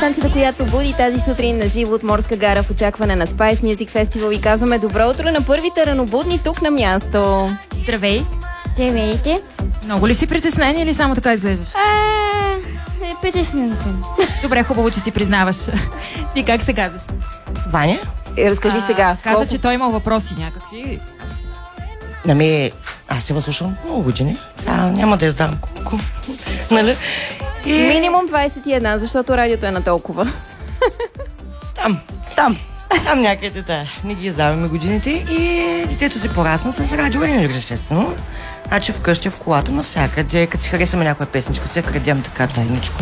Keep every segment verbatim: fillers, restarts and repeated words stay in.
станцията, която буди тази сутрин на живо от Морска гара в очакване на Spice Music Festival и казваме добро утро на първите ранобудни тук на място. Здравей! Здравейте! Много ли си притеснен или само така изглеждаш? А, притеснен съм. Добре, хубаво, че си признаваш. Ти как се казваш? Ваня? Е, разкажи А, сега. Каза, колко... че той имал въпроси някакви. Нами, аз се възслушам много години. Сега няма да я знам колко. Нали? И... Минимум двайсет и една, защото радиото е на толкова. Там, там. Там някъде, да. Не ги издаваме годините и детето си порасна с радио Енерджи, естествено. Значи вкъщи, в колата, навсякъде. Като си харесаме някоя песничка, се крадем така тайничко.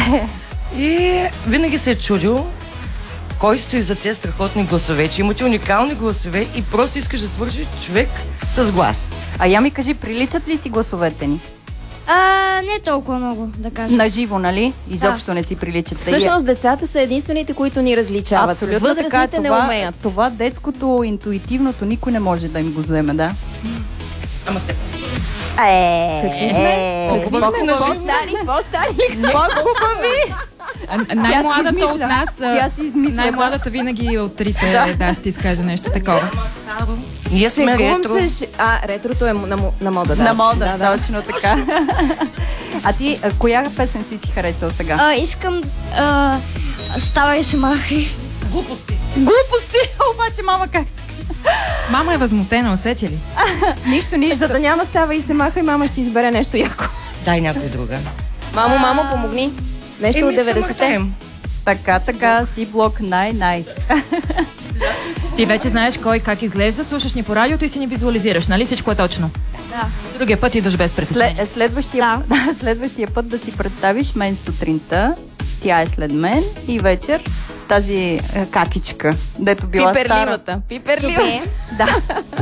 И винаги се е чудил кой стои за тези страхотни гласове, че имате уникални гласове и просто искаш да свържи човек с глас. А я ми кажи, приличат ли си гласовете ни? А, не толкова много, да кажа. На живо, нали? Изобщо да. Не си приличат. Всъщност децата са единствените, които ни различават. Абсолютно Възрастните така. не Това, умеят. това детското, интуитивното, никой не може да им го вземе, да? Ама сте. Е, Какви сме? Какви сме? По-стари, по-стари. По-хубави! А, най-младата от нас, Тя си измисля. най-младата винаги от трите, да, да ще изкаже нещо такова. Ние сме Шегувам ретро. се. А, ретрото е на, на мода, да. На мода, да, да. точно така. А ти, а, коя песен си си харесал сега? А, искам... А, ставай се махай. Глупости. Глупости! Обаче, мама, как се... Мама е възмутена, усети ли? Нищо, нищо. За да няма става и се маха и мама ще си избере нещо яко. Дай някой друга. Мамо, мамо, помогни. Нещо от Еми, деветдесетте. Summertime. Така, така, си блок най-най. Ти вече знаеш кой как изглежда, слушаш ни по радиото и си ни визуализираш, нали? Всичко е точно. Да. Другия път идваш без притеснение. След, следващия, да. следващия път да си представиш мен сутринта, тя е след мен и вечер тази е, какичка, дето била стара. Пиперливата. Пиперливата. Добре. Да.